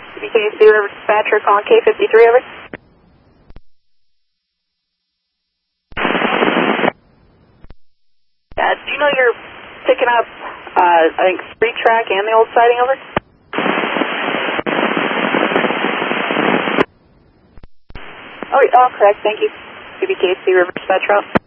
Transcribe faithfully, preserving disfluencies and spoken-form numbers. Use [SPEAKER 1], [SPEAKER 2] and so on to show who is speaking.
[SPEAKER 1] B K C River Dispatcher calling K fifty-three, over. Uh, do you know you're picking up, uh, I think, street track and the old siding, over? Oh, oh, correct, thank you. B K C River Dispatcher.